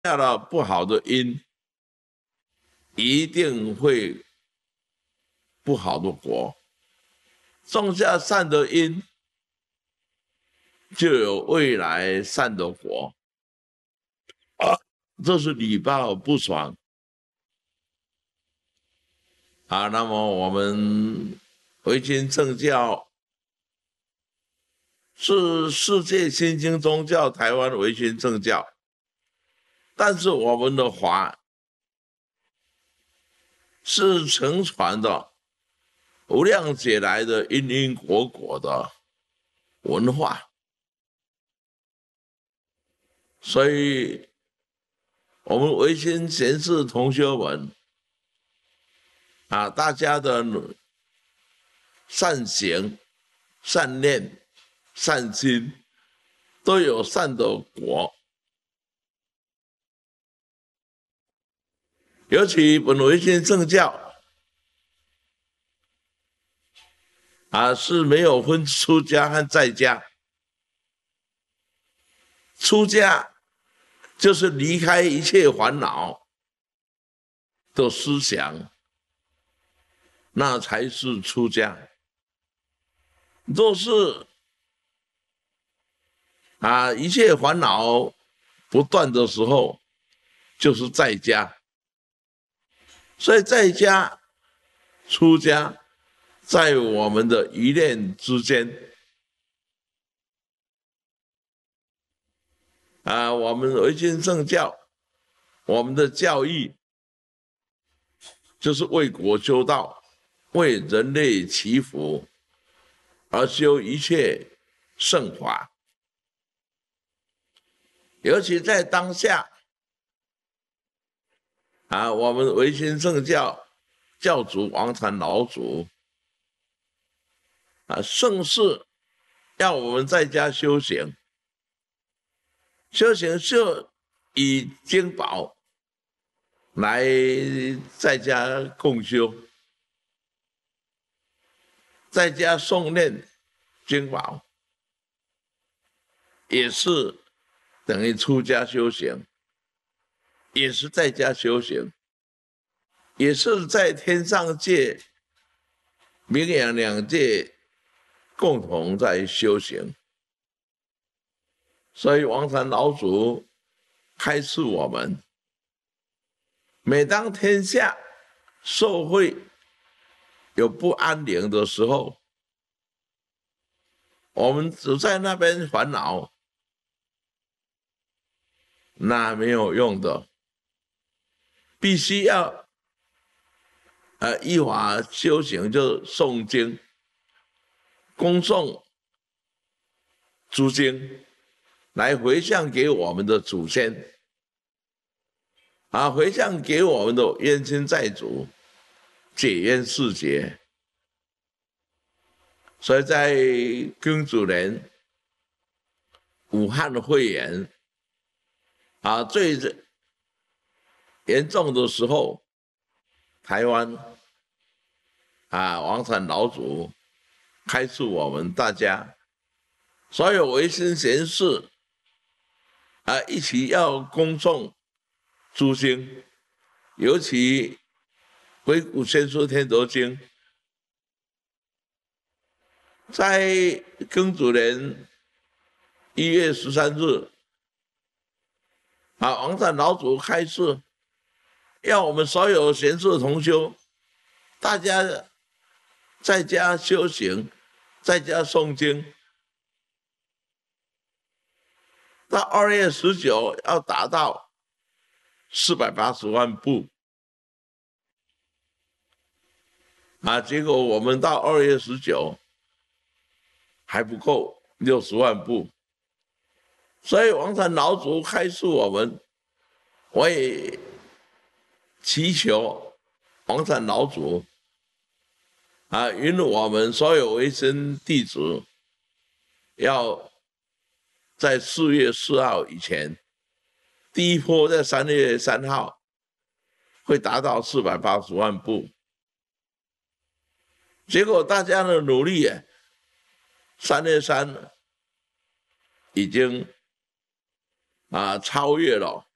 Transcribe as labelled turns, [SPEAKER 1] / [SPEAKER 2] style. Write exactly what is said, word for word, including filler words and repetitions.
[SPEAKER 1] 下了不好的因，一定会不好的果；种下善的因，就有未来善的果。啊，这是礼报不爽啊。那么我们维新正教是世界新兴宗教，台湾维新正教，但是我们的法是承传的无量劫来的因因果果的文化，所以我们维新贤士同学们啊，大家的善行、善念、善心都有善的果。尤其本维新正教啊，是没有分出家和在家。出家就是离开一切烦恼的思想，那才是出家。若是啊一切烦恼不断的时候，就是在家。所以在家、出家，在我们的一念之间啊，我们维新正教，我们的教义就是为国修道，为人类祈福，而修一切圣法。尤其在当下啊，我们维新正教教主王禅老祖啊，盛世要我们在家修行，修行就以经宝来在家共修，在家诵念经宝，也是等于出家修行，也是在家修行，也是在天上界、明阳两界共同在修行。所以王禅老祖开示我们，每当天下社会有不安宁的时候，我们只在那边烦恼，那没有用的，必须要呃依法修行，就诵经、恭诵诸经，来回向给我们的祖先，啊，回向给我们的冤亲债主，解冤释结。所以在庚子年武汉的肺炎啊最严重的时候，台湾啊王禅老祖开示我们大家，所有维新贤士啊一起要恭诵诸经，尤其鬼谷先说天德经，在庚子年一月十三日，啊，王禅老祖开示，要我们所有贤士同修，大家在家修行，在家诵经，到二月十九要达到四百八十万部。啊，结果我们到二月十九还不够六十万部，所以王禅老祖开示我们，我也祈求王禅老祖啊，允我们所有维新弟子，要在四月四号以前，第一波在三月三号会达到四百八十万部。结果大家的努力，三月三已经啊超越了